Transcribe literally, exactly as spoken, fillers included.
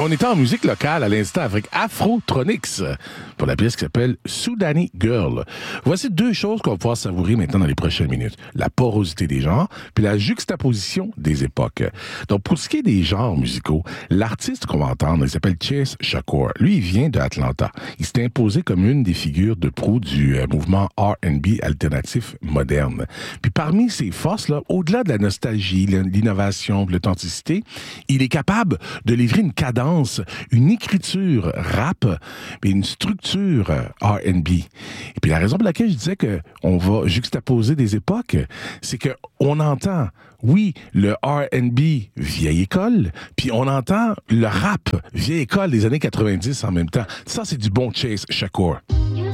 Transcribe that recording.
on était en musique locale à l'instant avec Afrotronics pour la pièce qui s'appelle Soudani Girl. Voici deux choses qu'on va pouvoir savourer maintenant dans les prochaines minutes. La porosité des genres, puis la juxtaposition des époques. Donc, pour ce qui est des genres musicaux, l'artiste qu'on va entendre, il s'appelle Chase Shakur. Lui, il vient de Atlanta. Il s'est imposé comme une des figures de proue du euh, mouvement R and B alternatif moderne. Puis parmi ses forces, là, au-delà de la nostalgie, l'innovation, l'authenticité, il est capable de livrer une cadence, une écriture rap, mais une structure R and B. Et puis la raison pour laquelle je disais qu'on va juxtaposer des époques, c'est qu'on entend, oui, le R and B vieille école, puis on entend le rap vieille école des années quatre-vingt-dix en même temps. Ça, c'est du bon Chase Shakur.